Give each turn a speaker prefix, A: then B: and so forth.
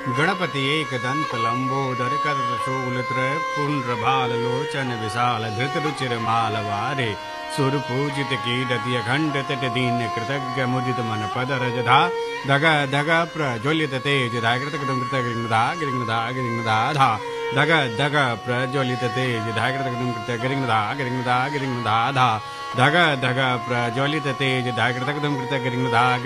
A: गणपति एकदंत लंबोदर करशूलत्र पुण्ड्रभालोचन विशाल धृत रुचिर मालवारे सुरपूजित कीडति अखंड तट दीन कृतज्ञ मुदित मन पद रजधा धग धग प्रज्वलित तेज धाकृत कृत गिरिंगधा गिरिंगधा गिरिंगधा धा धग धग प्रज्वलित तेज धाकृत कृत गिरिंगधा गिरिंगधा गिरिंगधा धा धग धग प्रज्वलित तेज धाकृत कृत गिरिंगधा